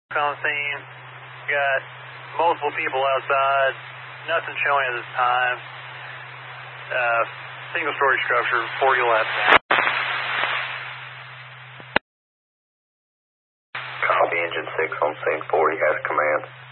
On scene, got multiple people outside, nothing showing at this time. Single story structure, 40 laps down. Copy, engine 6 on scene 40 has command.